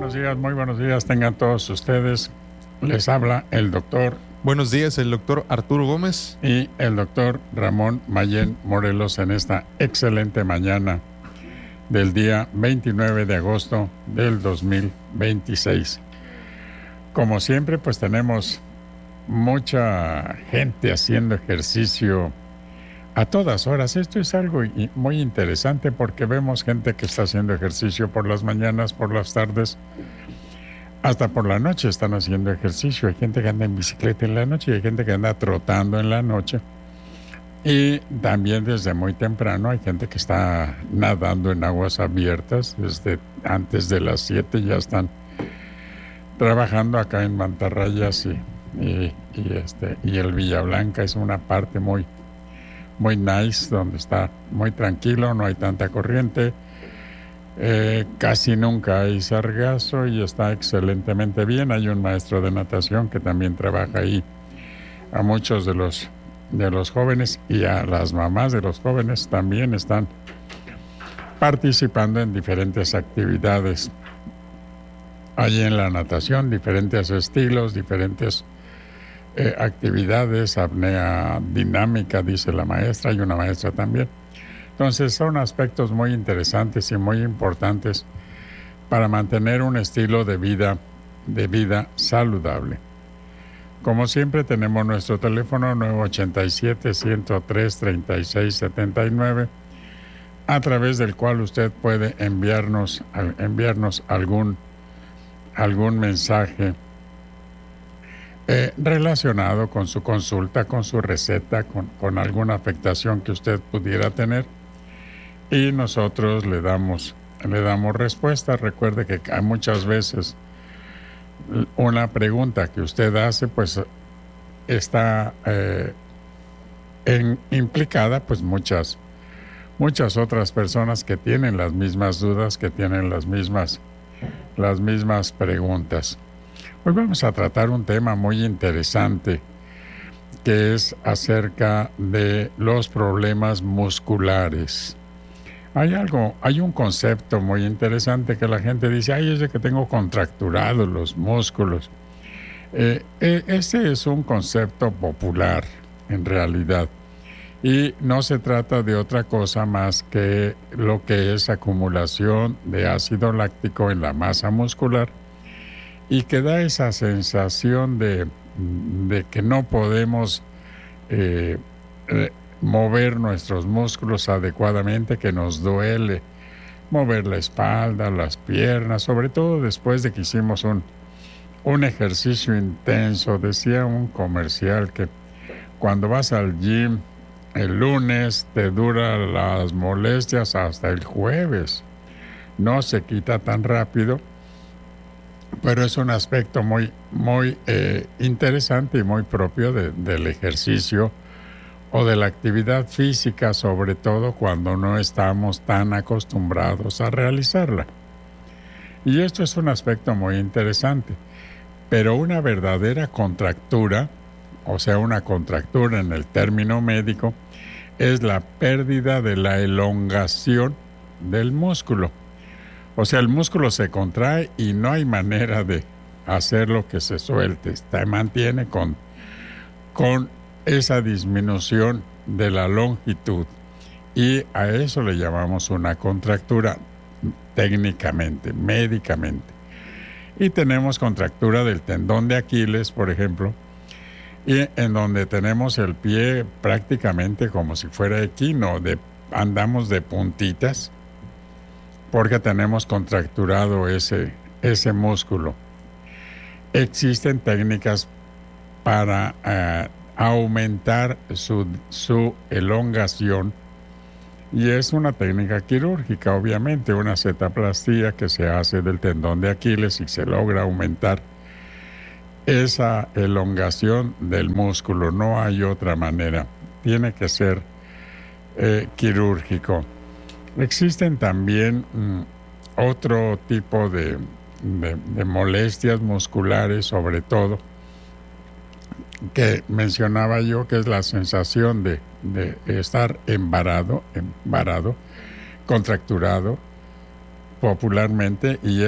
muy buenos días tengan todos ustedes. Les habla el doctor. Buenos días, el doctor Arturo Gómez. Y el doctor Ramón Mayén Morelos en esta excelente mañana del día 29 de agosto del 2026. Como siempre, pues tenemos mucha gente haciendo ejercicio a todas horas. Esto es algo muy interesante porque vemos gente que está haciendo ejercicio por las mañanas, por las tardes, hasta por la noche están haciendo ejercicio. Hay gente que anda en bicicleta en la noche y hay gente que anda trotando en la noche. Y también desde muy temprano hay gente que está nadando en aguas abiertas. Desde antes de las 7 ya están trabajando acá en Mantarrayas y el Villablanca. Es una parte muy nice, donde está muy tranquilo, no hay tanta corriente. Casi nunca hay sargazo y está excelentemente bien. Hay un maestro de natación que también trabaja ahí. A muchos de los jóvenes y a las mamás de los jóvenes también están participando en diferentes actividades. Hay en la natación diferentes estilos, diferentes actividades, apnea dinámica, dice la maestra, hay una maestra también. Entonces son aspectos muy interesantes y muy importantes para mantener un estilo de vida saludable. Como siempre tenemos nuestro teléfono 987-103-3679, a través del cual usted puede enviarnos algún mensaje relacionado con su consulta, con su receta, con alguna afectación que usted pudiera tener. Y nosotros le damos respuesta. Recuerde que hay muchas veces una pregunta que usted hace, pues está implicada pues muchas otras personas que tienen las mismas dudas, que tienen las mismas preguntas. Hoy vamos a tratar un tema muy interesante que es acerca de los problemas musculares. Hay un concepto muy interesante que la gente dice, es de que tengo contracturados los músculos. Ese es un concepto popular, en realidad. Y no se trata de otra cosa más que lo que es acumulación de ácido láctico en la masa muscular y que da esa sensación de que no podemos mover nuestros músculos adecuadamente, que nos duele mover la espalda, las piernas, sobre todo después de que hicimos un ejercicio intenso. Decía un comercial que cuando vas al gym el lunes te duran las molestias hasta el jueves. No se quita tan rápido, pero es un aspecto muy interesante y muy propio del ejercicio o de la actividad física, sobre todo cuando no estamos tan acostumbrados a realizarla. Y esto es un aspecto muy interesante. Pero una verdadera contractura, o sea, una contractura en el término médico, es la pérdida de la elongación del músculo. O sea, el músculo se contrae y no hay manera de hacerlo que se suelte. Se mantiene con esa disminución de la longitud. Y a eso le llamamos una contractura técnicamente, médicamente. Y tenemos contractura del tendón de Aquiles, por ejemplo, y en donde tenemos el pie prácticamente como si fuera equino, andamos de puntitas, porque tenemos contracturado ese músculo. Existen técnicas para aumentar su elongación, y es una técnica quirúrgica, obviamente, una setaplastía que se hace del tendón de Aquiles y se logra aumentar esa elongación del músculo. No hay otra manera, tiene que ser quirúrgico. Existen también otro tipo de molestias musculares, sobre todo, que mencionaba yo, que es la sensación de estar embarado, contracturado popularmente, y es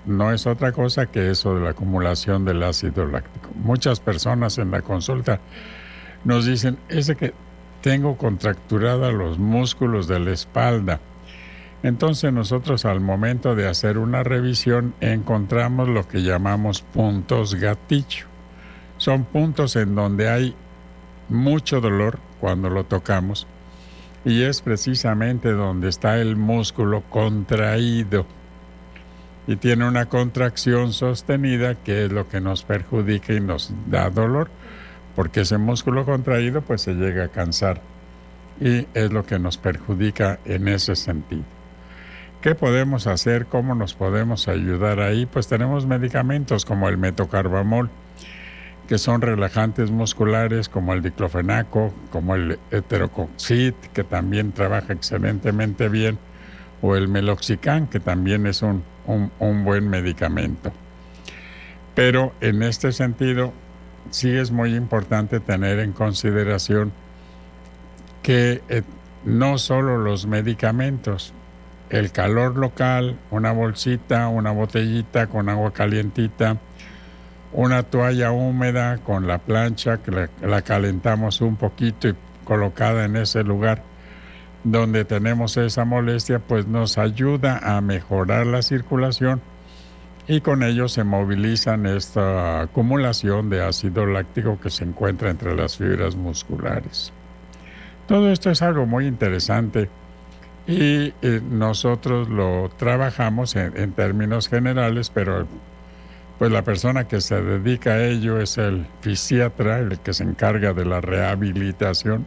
no es otra cosa que eso de la acumulación del ácido láctico. Muchas personas en la consulta nos dicen, es que tengo contracturada los músculos de la espalda. Entonces nosotros al momento de hacer una revisión encontramos lo que llamamos puntos gatillo. Son puntos en donde hay mucho dolor cuando lo tocamos y es precisamente donde está el músculo contraído y tiene una contracción sostenida que es lo que nos perjudica y nos da dolor, porque ese músculo contraído pues se llega a cansar y es lo que nos perjudica en ese sentido. ¿Qué podemos hacer? ¿Cómo nos podemos ayudar ahí? Pues tenemos medicamentos como el metocarbamol, que son relajantes musculares, como el diclofenaco, como el heterocoxib, que también trabaja excelentemente bien, o el meloxicam, que también es un buen medicamento. Pero en este sentido, sí es muy importante tener en consideración que no solo los medicamentos, el calor local, una bolsita, una botellita con agua calientita, una toalla húmeda con la plancha que la calentamos un poquito y colocada en ese lugar donde tenemos esa molestia, pues nos ayuda a mejorar la circulación y con ello se movilizan esta acumulación de ácido láctico que se encuentra entre las fibras musculares. Todo esto es algo muy interesante y nosotros lo trabajamos en términos generales, pero pues la persona que se dedica a ello es el fisiatra, el que se encarga de la rehabilitación,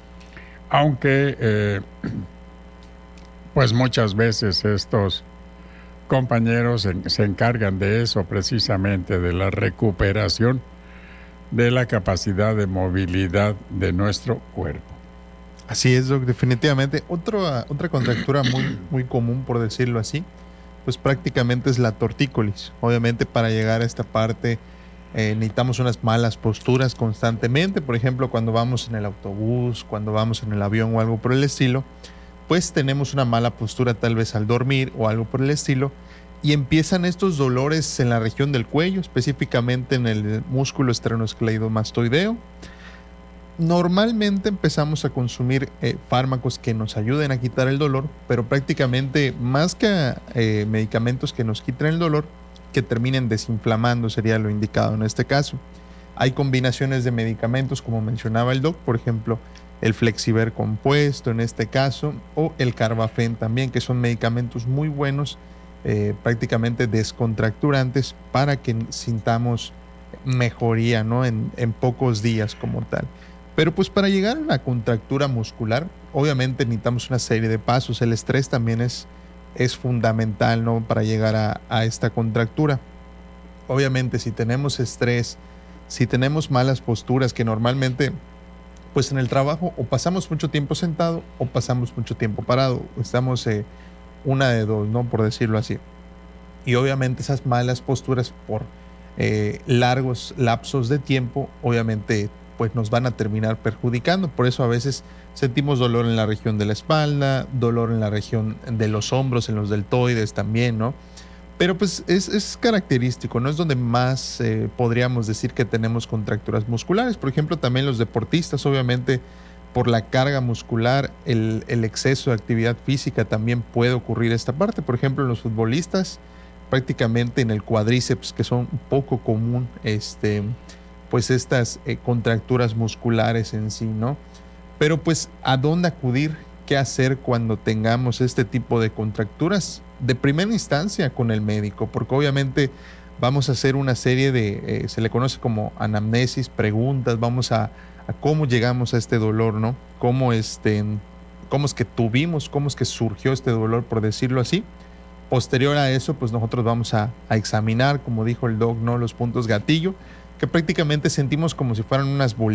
aunque pues muchas veces estos compañeros se encargan de eso precisamente, de la recuperación de la capacidad de movilidad de nuestro cuerpo. Así es, Doc, definitivamente. Otra contractura muy común, por decirlo así, pues prácticamente es la tortícolis. Obviamente para llegar a esta parte necesitamos unas malas posturas constantemente. Por ejemplo, cuando vamos en el autobús, cuando vamos en el avión o algo por el estilo, pues tenemos una mala postura tal vez al dormir o algo por el estilo y empiezan estos dolores en la región del cuello, específicamente en el músculo esternocleidomastoideo. Normalmente empezamos a consumir fármacos que nos ayuden a quitar el dolor, pero prácticamente más que medicamentos que nos quiten el dolor, que terminen desinflamando sería lo indicado en este caso. Hay combinaciones de medicamentos, como mencionaba el doc, por ejemplo, el Flexiver compuesto en este caso, o el Carbafen también, que son medicamentos muy buenos, prácticamente descontracturantes, para que sintamos mejoría, ¿no? en pocos días como tal. Pero pues para llegar a la contractura muscular, obviamente necesitamos una serie de pasos. El estrés también es fundamental, ¿no? Para llegar a esta contractura. Obviamente si tenemos estrés, si tenemos malas posturas, que normalmente pues en el trabajo o pasamos mucho tiempo sentado o pasamos mucho tiempo parado. Estamos una de dos, ¿no? Por decirlo así. Y obviamente esas malas posturas por largos lapsos de tiempo, obviamente pues nos van a terminar perjudicando. Por eso a veces sentimos dolor en la región de la espalda, dolor en la región de los hombros, en los deltoides también, ¿no? Pero pues es característico, ¿no? Es donde más podríamos decir que tenemos contracturas musculares. Por ejemplo, también los deportistas, obviamente, por la carga muscular, el exceso de actividad física también puede ocurrir esta parte. Por ejemplo, en los futbolistas, prácticamente en el cuádriceps, que son un poco común, pues estas contracturas musculares en sí, ¿no? Pero pues, ¿a dónde acudir? ¿Qué hacer cuando tengamos este tipo de contracturas? De primera instancia con el médico, porque obviamente vamos a hacer una serie de, se le conoce como anamnesis, preguntas, vamos a cómo llegamos a este dolor, ¿no? Cómo es que tuvimos, cómo es que surgió este dolor, por decirlo así. Posterior a eso, pues nosotros vamos a examinar, como dijo el doc, ¿no? Los puntos gatillo, que prácticamente sentimos como si fueran unas bolitas